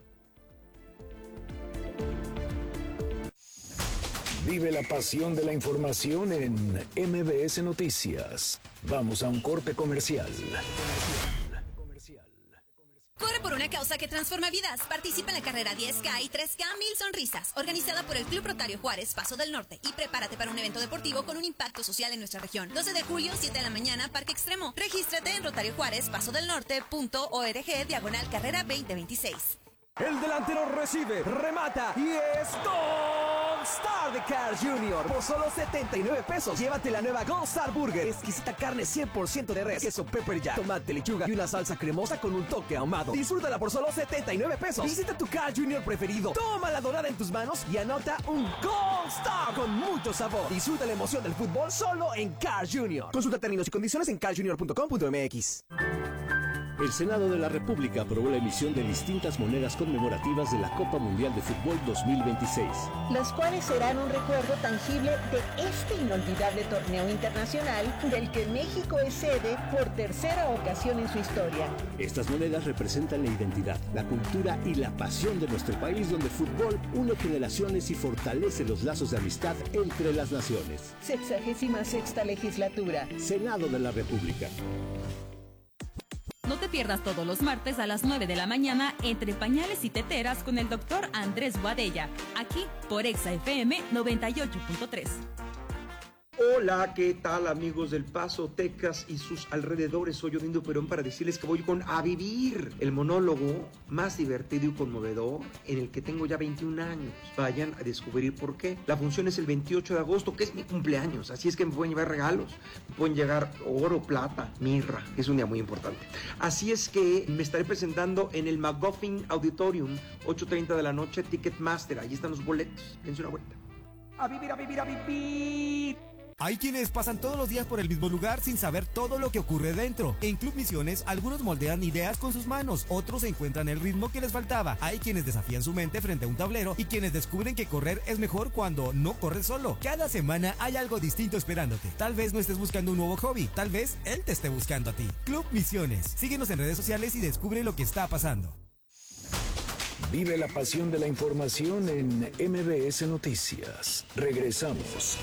Vive la pasión de la información en MBS Noticias. Vamos a un corte comercial. Corre por una causa que transforma vidas. Participa en la carrera 10K y 3K 1000 sonrisas, organizada por el Club Rotario Juárez, Paso del Norte. Y prepárate para un evento deportivo con un impacto social en nuestra región. 12 de julio, 7 de la mañana, Parque Extremo. Regístrate en Rotario Juárez, Paso del Norte.org/carrera 2026. El delantero recibe, remata y es Gold Star de Carl Jr. Por solo 79 pesos, llévate la nueva Gold Star Burger. Exquisita carne 100% de res, queso pepper jack, tomate, lechuga y una salsa cremosa con un toque ahumado. Disfrútala por solo 79 pesos. Visita tu Carl Jr. preferido. Toma la dorada en tus manos y anota un Gold Star con mucho sabor. Disfruta la emoción del fútbol solo en Carl Jr. Consulta términos y condiciones en carljr.com.mx. El Senado de la República aprobó la emisión de distintas monedas conmemorativas de la Copa Mundial de Fútbol 2026. Las cuales serán un recuerdo tangible de este inolvidable torneo internacional del que México es sede por tercera ocasión en su historia. Estas monedas representan la identidad, la cultura y la pasión de nuestro país, donde el fútbol une generaciones y fortalece los lazos de amistad entre las naciones. 66ª legislatura. Senado de la República. No te pierdas todos los martes a las 9 de la mañana Entre Pañales y Teteras con el doctor Andrés Boadella, aquí por Exa FM 98.3. Hola, ¿qué tal amigos del Paso, Texas y sus alrededores? Soy Odindo Perón para decirles que voy con A Vivir, el monólogo más divertido y conmovedor en el que tengo ya 21 años. Vayan a descubrir por qué. La función es el 28 de agosto, que es mi cumpleaños, así es que me pueden llevar regalos. Me pueden llegar oro, plata, mirra, es un día muy importante. Así es que me estaré presentando en el McGuffin Auditorium, 8:30 de la noche, Ticketmaster, ahí están los boletos. Dense una vuelta. A vivir, a vivir, a vivir. Hay quienes pasan todos los días por el mismo lugar sin saber todo lo que ocurre dentro. En Club Misiones, algunos moldean ideas con sus manos, otros encuentran el ritmo que les faltaba. Hay quienes desafían su mente frente a un tablero y quienes descubren que correr es mejor cuando no corres solo. Cada semana hay algo distinto esperándote. Tal vez no estés buscando un nuevo hobby, tal vez él te esté buscando a ti. Club Misiones. Síguenos en redes sociales y descubre lo que está pasando. Vive la pasión de la información en MBS Noticias. Regresamos.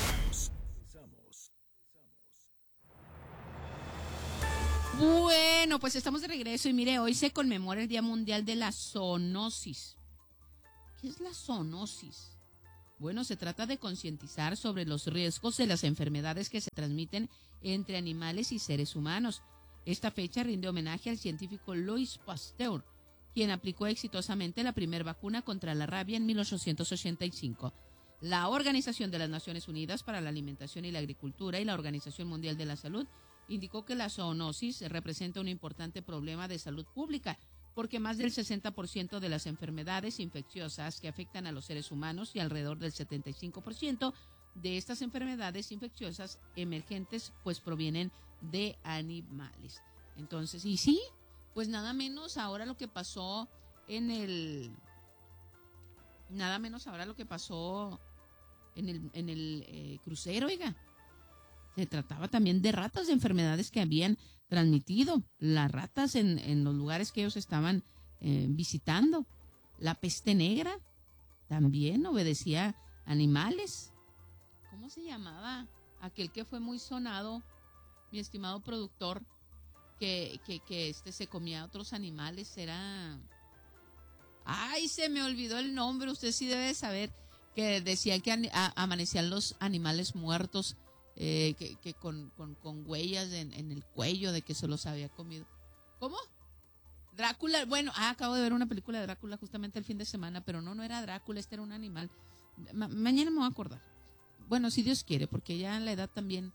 Bueno, pues estamos de regreso y mire, hoy se conmemora el Día Mundial de la Zoonosis. ¿Qué es la zoonosis? Bueno, se trata de concientizar sobre los riesgos de las enfermedades que se transmiten entre animales y seres humanos. Esta fecha rinde homenaje al científico Louis Pasteur, quien aplicó exitosamente la primera vacuna contra la rabia en 1885. La Organización de las Naciones Unidas para la Alimentación y la Agricultura y la Organización Mundial de la Salud indicó que la zoonosis representa un importante problema de salud pública, porque más del 60% de las enfermedades infecciosas que afectan a los seres humanos y alrededor del 75% de estas enfermedades infecciosas emergentes pues provienen de animales. Entonces, y sí, pues nada menos ahora lo que pasó en el crucero, oiga. Se trataba también de ratas, de enfermedades que habían transmitido las ratas en los lugares que ellos estaban visitando. La peste negra también obedecía a animales. ¿Cómo se llamaba aquel que fue muy sonado, mi estimado productor, que se comía a otros animales? Era... ¡Ay, se me olvidó el nombre! Usted sí debe saber, que decían que amanecían los animales muertos, que con huellas en el cuello de que se los había comido. ¿Cómo? Drácula. Bueno, acabo de ver una película de Drácula justamente el fin de semana, pero no era Drácula, este era un animal. Mañana me voy a acordar. Bueno, si Dios quiere, porque ya en la edad también.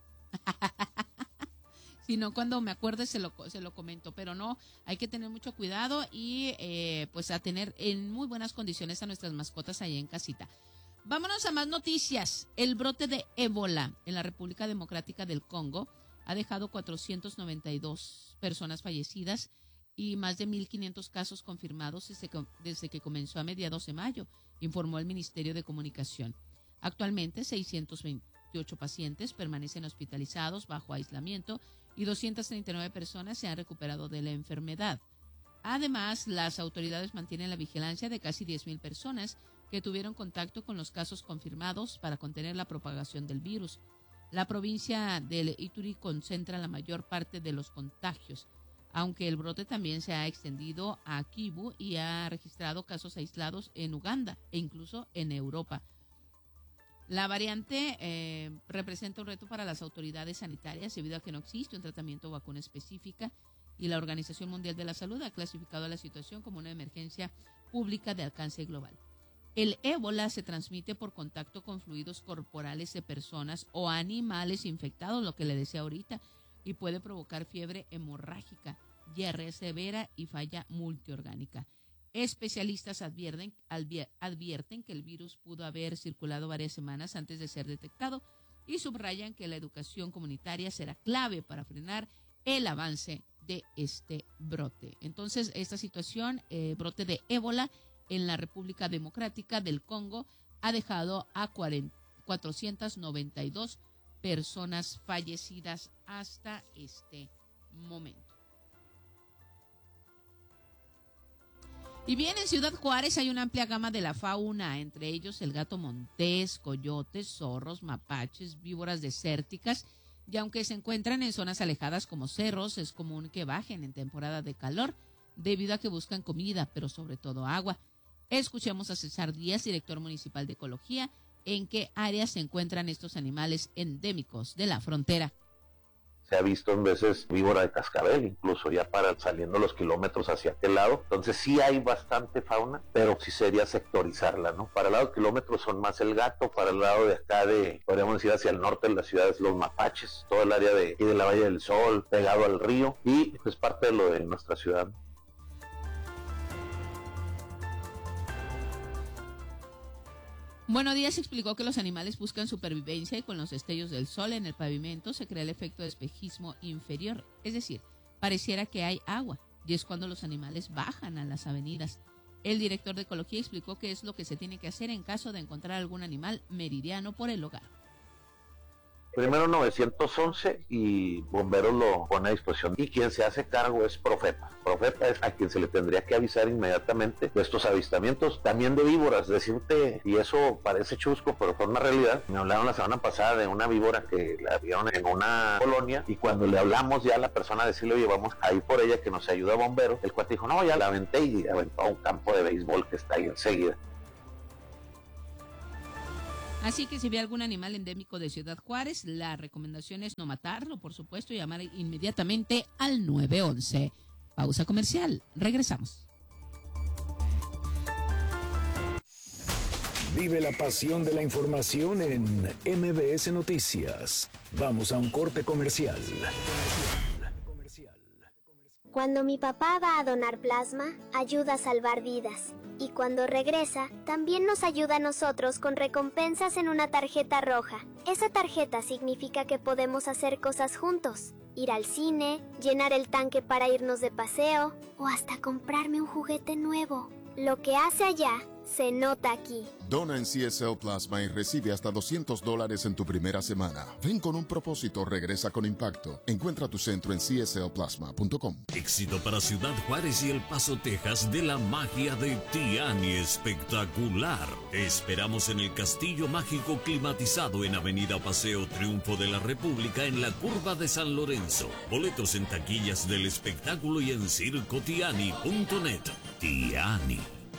Si no, cuando me acuerde se lo comento, pero no, hay que tener mucho cuidado y pues a tener en muy buenas condiciones a nuestras mascotas ahí en casita. Vámonos a más noticias. El brote de ébola en la República Democrática del Congo ha dejado 492 personas fallecidas y más de 1,500 casos confirmados desde que comenzó a mediados de mayo, informó el Ministerio de Comunicación. Actualmente, 628 pacientes permanecen hospitalizados bajo aislamiento y 239 personas se han recuperado de la enfermedad. Además, las autoridades mantienen la vigilancia de casi 10,000 personas que tuvieron contacto con los casos confirmados para contener la propagación del virus. La provincia del Ituri concentra la mayor parte de los contagios. aunque el brote también se ha extendido a Kivu y ha registrado casos aislados en Uganda e incluso en Europa. La variante representa un reto para las autoridades sanitarias debido a que no existe un tratamiento o vacuna específica, y la Organización Mundial de la Salud ha clasificado la situación como una emergencia pública de alcance global. El ébola se transmite por contacto con fluidos corporales de personas o animales infectados, lo que le decía ahorita, y puede provocar fiebre hemorrágica, diarrea severa y falla multiorgánica. Especialistas advierten que el virus pudo haber circulado varias semanas antes de ser detectado y subrayan que la educación comunitaria será clave para frenar el avance de este brote. Entonces, esta situación, brote de ébola en la República Democrática del Congo, ha dejado a 492 personas fallecidas hasta este momento. Y bien, en Ciudad Juárez hay una amplia gama de la fauna, entre ellos el gato montés, coyotes, zorros, mapaches, víboras desérticas, y aunque se encuentran en zonas alejadas como cerros, es común que bajen en temporada de calor debido a que buscan comida, pero sobre todo agua. Escuchemos a César Díaz, director municipal de Ecología, en qué áreas se encuentran estos animales endémicos de la frontera. Se ha visto en veces víbora de cascabel, incluso ya para saliendo los kilómetros hacia aquel lado. Entonces sí hay bastante fauna, pero sí sería sectorizarla, ¿no? Para el lado de kilómetros son más el gato, para el lado de acá podríamos decir hacia el norte de la ciudad es los mapaches, todo el área de la Valle del Sol, pegado al río, y es parte de lo de nuestra ciudad. Buenos Días explicó que los animales buscan supervivencia y con los destellos del sol en el pavimento se crea el efecto de espejismo inferior, es decir, pareciera que hay agua, y es cuando los animales bajan a las avenidas. El director de Ecología explicó qué es lo que se tiene que hacer en caso de encontrar algún animal meridiano por el hogar. Primero 911 y bomberos lo pone a disposición. Y quien se hace cargo es Profepa. Profepa es a quien se le tendría que avisar inmediatamente de estos avistamientos. También de víboras, decirte, y eso parece chusco, pero fue una realidad. Me hablaron la semana pasada de una víbora que la vieron en una colonia y cuando le hablamos ya a la persona decirle, oye, vamos a ir por ella que nos ayuda a bomberos. El cuate dijo, no, ya la aventé y aventó a un campo de béisbol que está ahí enseguida. Así que si ve algún animal endémico de Ciudad Juárez, la recomendación es no matarlo, por supuesto, y llamar inmediatamente al 911. Pausa comercial. Regresamos. Vive la pasión de la información en MBS Noticias. Vamos a un corte comercial. Cuando mi papá va a donar plasma, ayuda a salvar vidas. Y cuando regresa, también nos ayuda a nosotros con recompensas en una tarjeta roja. Esa tarjeta significa que podemos hacer cosas juntos. Ir al cine, llenar el tanque para irnos de paseo o hasta comprarme un juguete nuevo. Lo que hace allá se nota aquí. Dona en CSL Plasma y recibe hasta $200 en tu primera semana. Ven con un propósito, regresa con impacto. Encuentra tu centro en cslplasma.com. Éxito para Ciudad Juárez y El Paso, Texas, de la magia de Tiani espectacular. Te esperamos en el Castillo Mágico climatizado en Avenida Paseo Triunfo de la República en la curva de San Lorenzo. Boletos en taquillas del espectáculo y en circotiani.net. Tiani.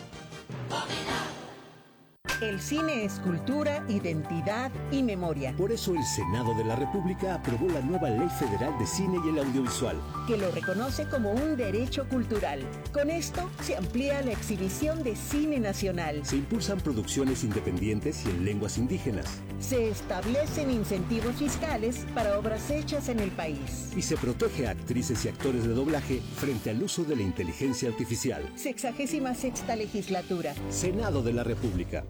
El cine es cultura, identidad y memoria. Por eso el Senado de la República aprobó la nueva Ley Federal de Cine y el Audiovisual, que lo reconoce como un derecho cultural. Con esto se amplía la exhibición de cine nacional. Se impulsan producciones independientes y en lenguas indígenas. Se establecen incentivos fiscales para obras hechas en el país. Y se protege a actrices y actores de doblaje frente al uso de la inteligencia artificial. 66ª legislatura. Senado de la República.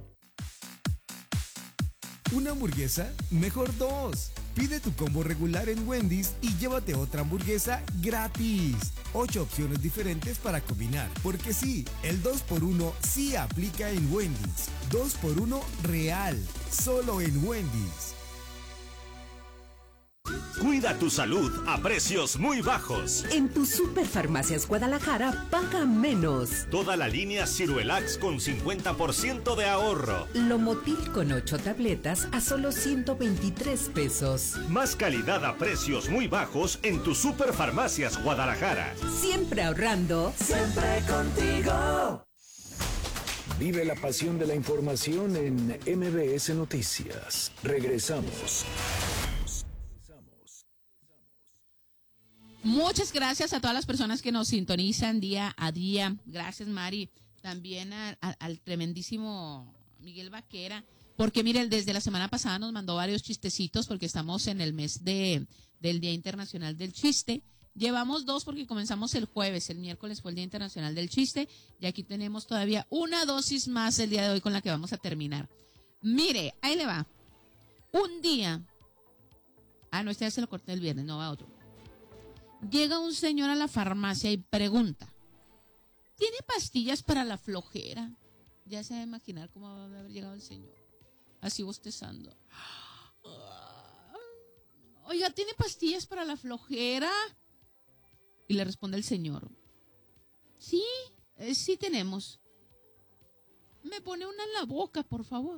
¿Una hamburguesa? Mejor dos. Pide tu combo regular en Wendy's y llévate otra hamburguesa gratis. 8 opciones diferentes para combinar. Porque sí, el 2x1 sí aplica en Wendy's. 2x1 real. Solo en Wendy's. Cuida tu salud a precios muy bajos. En tu Superfarmacias Guadalajara, paga menos. Toda la línea Ciruelax con 50% de ahorro. Lomotil con 8 tabletas a solo 123 pesos. Más calidad a precios muy bajos en tu Superfarmacias Guadalajara. Siempre ahorrando. Siempre contigo. Vive la pasión de la información en MBS Noticias. Regresamos. Muchas gracias a todas las personas que nos sintonizan día a día. Gracias, Mari. También al tremendísimo Miguel Vaquera. Porque, miren, desde la semana pasada nos mandó varios chistecitos porque estamos en el mes del Día Internacional del Chiste. Llevamos 2 porque comenzamos el jueves. El miércoles fue el Día Internacional del Chiste. Y aquí tenemos todavía una dosis más el día de hoy con la que vamos a terminar. Mire, ahí le va. Un día. No, este ya se lo corté el viernes, no va otro. Llega un señor a la farmacia y pregunta: ¿tiene pastillas para la flojera? Ya se va a imaginar cómo va a haber llegado el señor. Así bostezando. Oiga, ¿tiene pastillas para la flojera? Y le responde el señor: sí, sí tenemos. Me pone una en la boca, por favor.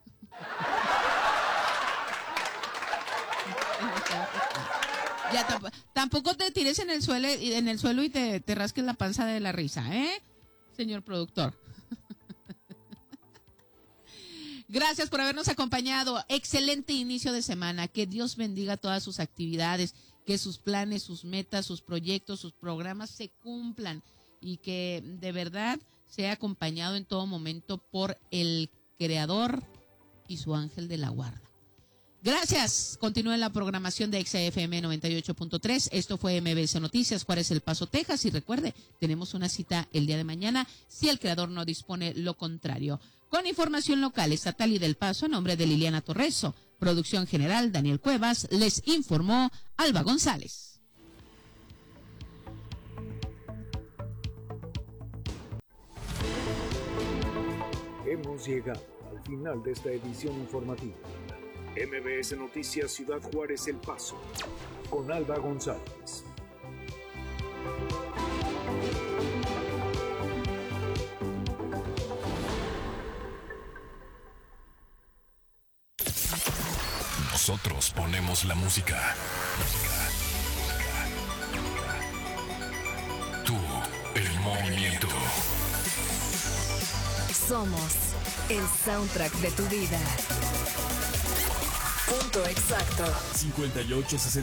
Ya tampoco te tires en el suelo y te rasques la panza de la risa, señor productor. Gracias por habernos acompañado. Excelente inicio de semana. Que Dios bendiga todas sus actividades, que sus planes, sus metas, sus proyectos, sus programas se cumplan y que de verdad sea acompañado en todo momento por el Creador y su ángel de la guarda. Gracias. Continúen la programación de XFM 98.3. Esto fue MBS Noticias, Juárez, El Paso, Texas. Y recuerde, tenemos una cita el día de mañana si el Creador no dispone lo contrario. Con información local, estatal y del Paso, a nombre de Liliana Torreso, producción general Daniel Cuevas, les informó Alba González. Hemos llegado al final de esta edición informativa. MBS Noticias Ciudad Juárez, El Paso, con Alba González. Nosotros ponemos la música. Tú, el movimiento. Somos el soundtrack de tu vida. Punto exacto. 5860